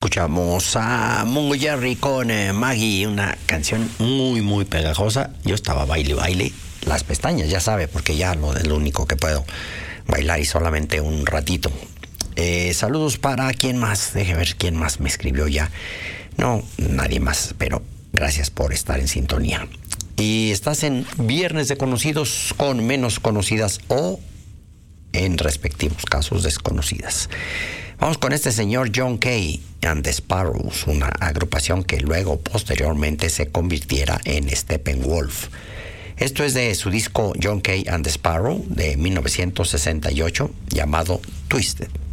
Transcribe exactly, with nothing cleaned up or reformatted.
Escuchamos a Mungo Jerry con eh, Maggie, una canción muy, muy pegajosa. Yo estaba baile, baile, las pestañas, ya sabe, porque ya no es lo único que puedo bailar y solamente un ratito. Eh, saludos para quién más, deje ver quién más me escribió ya. No, nadie más, pero gracias por estar en sintonía. Y estás en Viernes de Conocidos con menos conocidas o, en respectivos casos, desconocidas. Vamos con este señor John Kay and the Sparrows, una agrupación que luego, posteriormente, se convirtiera en Steppenwolf. Esto es de su disco John Kay and the Sparrow de mil novecientos sesenta y ocho, llamado Twisted.